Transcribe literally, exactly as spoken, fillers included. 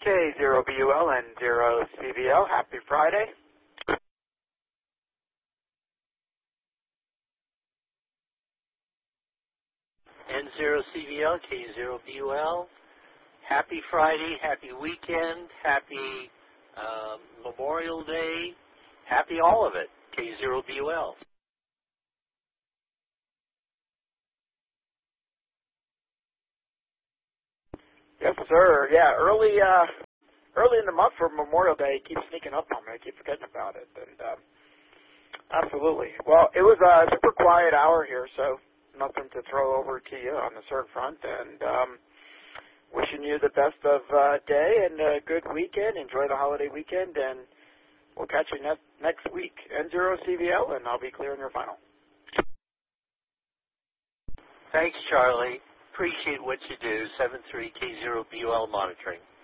K zero B U L and zero C V L. Happy Friday. N zero C V L, K zero B U L. Happy Friday, happy weekend, happy um, Memorial Day, happy all of it, K zero B U L. Yes, sir. Yeah, early uh, early in the month for Memorial Day, it keeps sneaking up on me. I keep forgetting about it. And um, absolutely. Well, it was a super quiet hour here, so nothing to throw over to you on the cert front. And um, wishing you the best of uh, day and a good weekend. Enjoy the holiday weekend, and we'll catch you next next week. N zero C V L, and I'll be clearing your final. Thanks, Charlie. Appreciate what you do. seven three K zero B U L monitoring.